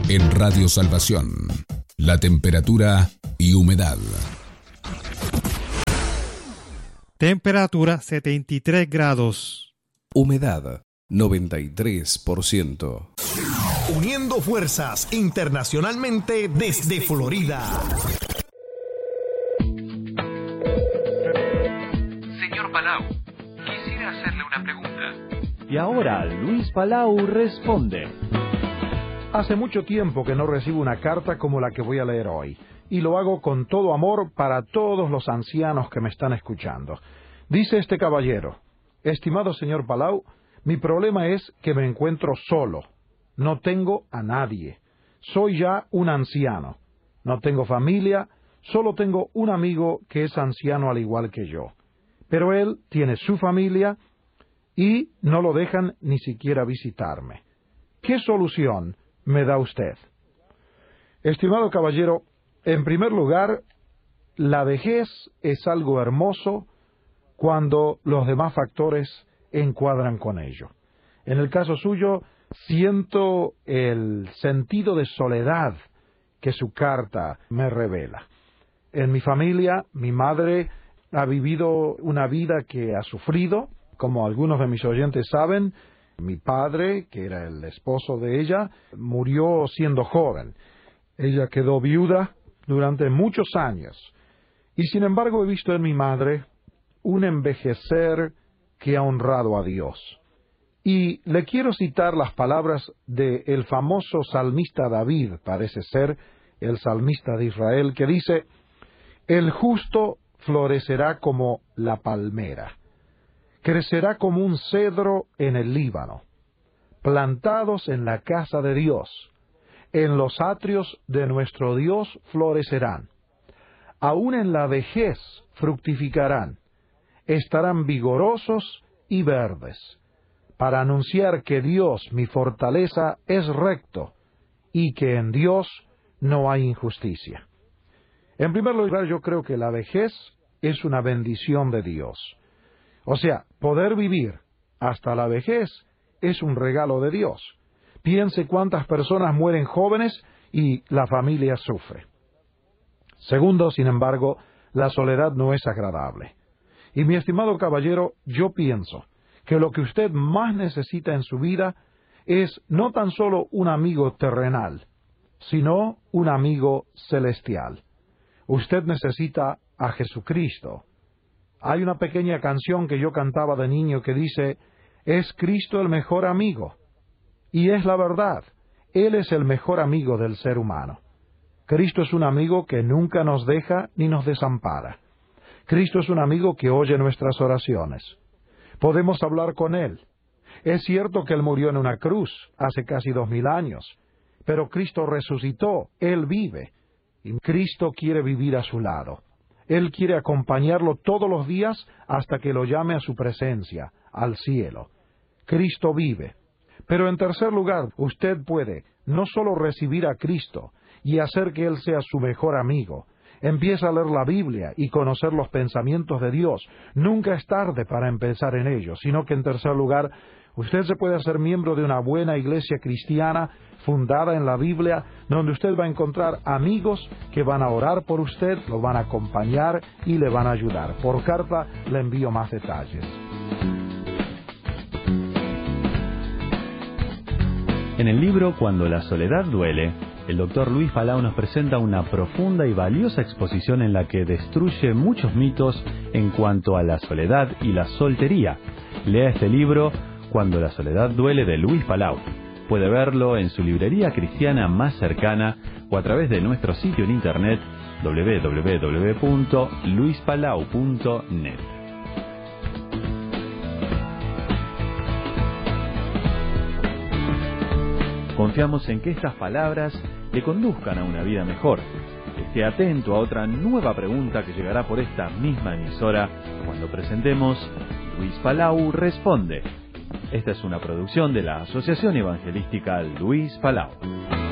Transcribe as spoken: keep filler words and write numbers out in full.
En Radio Salvación, la temperatura y humedad. Temperatura setenta y tres grados. Humedad noventa y tres por ciento. Uniendo fuerzas internacionalmente desde Florida. Señor Palau, quisiera hacerle una pregunta. Y ahora Luis Palau responde. Hace mucho tiempo que no recibo una carta como la que voy a leer hoy, y lo hago con todo amor para todos los ancianos que me están escuchando. Dice este caballero: estimado señor Palau, mi problema es que me encuentro solo. No tengo a nadie. Soy ya un anciano. No tengo familia, solo tengo un amigo que es anciano al igual que yo. Pero él tiene su familia y no lo dejan ni siquiera visitarme. ¿Qué solución me da usted? Estimado caballero, en primer lugar, la vejez es algo hermoso cuando los demás factores encuadran con ello. En el caso suyo, siento el sentido de soledad que su carta me revela. En mi familia, mi madre ha vivido una vida que ha sufrido, como algunos de mis oyentes saben. Mi padre, que era el esposo de ella, murió siendo joven. Ella quedó viuda durante muchos años. Y sin embargo he visto en mi madre un envejecer que ha honrado a Dios. Y le quiero citar las palabras del famoso salmista David, parece ser el salmista de Israel, que dice: el justo florecerá como la palmera, crecerá como un cedro en el Líbano, plantados en la casa de Dios, en los atrios de nuestro Dios florecerán, aún en la vejez fructificarán, estarán vigorosos y verdes, para anunciar que Dios, mi fortaleza, es recto, y que en Dios no hay injusticia. En primer lugar, yo creo que la vejez es una bendición de Dios. O sea, poder vivir hasta la vejez es un regalo de Dios. Piense cuántas personas mueren jóvenes y la familia sufre. Segundo, sin embargo, la soledad no es agradable. Y mi estimado caballero, yo pienso que lo que usted más necesita en su vida es no tan solo un amigo terrenal, sino un amigo celestial. Usted necesita a Jesucristo. Hay una pequeña canción que yo cantaba de niño que dice: es Cristo el mejor amigo. Y es la verdad, Él es el mejor amigo del ser humano. Cristo es un amigo que nunca nos deja ni nos desampara. Cristo es un amigo que oye nuestras oraciones. Podemos hablar con Él. Es cierto que Él murió en una cruz hace casi dos mil años, pero Cristo resucitó, Él vive, y Cristo quiere vivir a su lado. Él quiere acompañarlo todos los días hasta que lo llame a su presencia, al cielo. Cristo vive. Pero en tercer lugar, usted puede no solo recibir a Cristo y hacer que Él sea su mejor amigo. Empieza a leer la Biblia y conocer los pensamientos de Dios. Nunca es tarde para empezar en ello, sino que en tercer lugar, usted se puede hacer miembro de una buena iglesia cristiana fundada en la Biblia, donde usted va a encontrar amigos que van a orar por usted, lo van a acompañar y le van a ayudar. Por carta le envío más detalles. En el libro Cuando la soledad duele, el doctor Luis Palau nos presenta una profunda y valiosa exposición en la que destruye muchos mitos en cuanto a la soledad y la soltería. Lea este libro, Cuando la soledad duele, de Luis Palau. Puede verlo en su librería cristiana más cercana o a través de nuestro sitio en internet doble u doble u doble u punto luis palau punto net. Confiamos en que estas palabras le conduzcan a una vida mejor. Esté atento a otra nueva pregunta que llegará por esta misma emisora cuando presentemos Luis Palau Responde. Esta es una producción de la Asociación Evangelística Luis Palau.